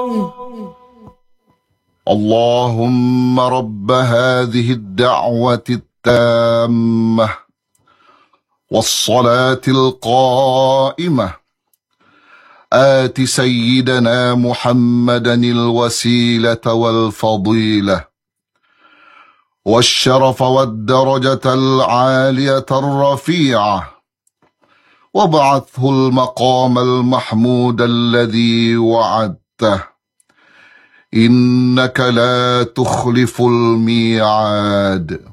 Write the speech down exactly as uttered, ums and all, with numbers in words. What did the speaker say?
اللهم رب هذه الدعوة التامة والصلاة القائمة آت سيدنا محمدا الوسيلة والفضيلة والشرف والدرجة العالية الرفيعة، وابعثه المقام المحمود الذي وعدته، إنك لا تخلف الميعاد.